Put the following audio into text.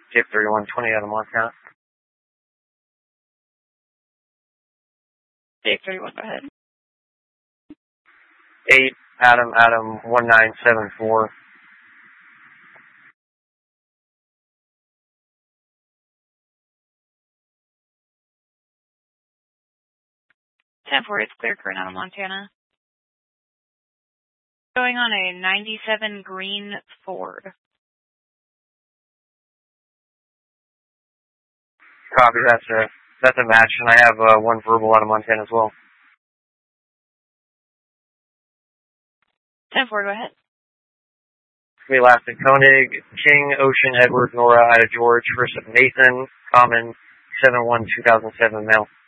Skip 3120 out of Montana. Skip 31, go ahead. 8, Adam 1974. It's clear current out of Montana. Going on a 97 green Ford. Copy, that's a match, and I have one verbal out of Montana as well. 10-4, go ahead. We last at Koenig, King, Ocean, Edward, Nora, Ida, George, first of Nathan, Common, 7-1-2007, male.